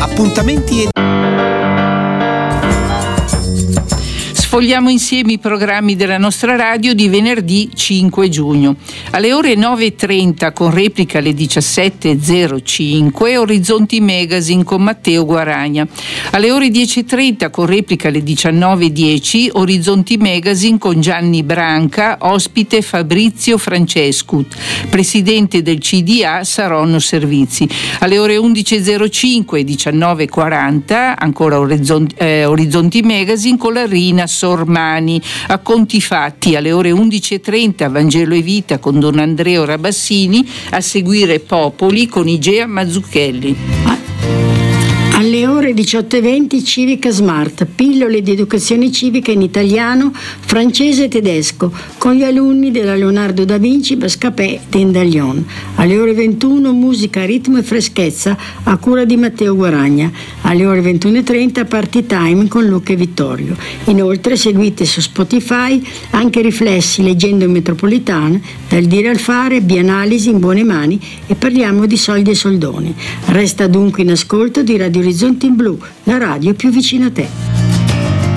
Appuntamenti e Sfogliamo insieme i programmi della nostra radio di venerdì 5 giugno. Alle ore 9.30 con replica alle 17.05 Orizzonti Magazine con Matteo Guaragna. Alle ore 10.30 con replica alle 19.10 Orizzonti Magazine con Gianni Branca, ospite Fabrizio Francescut, presidente del CDA Saronno Servizi. Alle ore 11.05 e 19.40 ancora Orizzonti Magazine con la Rina Sormani. A conti fatti alle ore 11.30 Vangelo e Vita con Don Andrea Rabassini, a seguire Popoli con Igea Mazzucchelli. Alle ore 18.20 Civica Smart, pillole di educazione civica in italiano, francese e tedesco, con gli alunni della Leonardo da Vinci Bascapè d'Endaglion. Alle ore 21 musica, ritmo e freschezza a cura di Matteo Guaragna. Alle ore 21.30 Party Time con Luca e Vittorio. Inoltre seguite su Spotify anche Riflessi leggendo in metropolitana, Dal dire al fare, Bianalisi in buone mani e Parliamo di soldi e soldoni. Resta dunque in ascolto di Radio Orizzonti in Blu, la radio più vicina a te.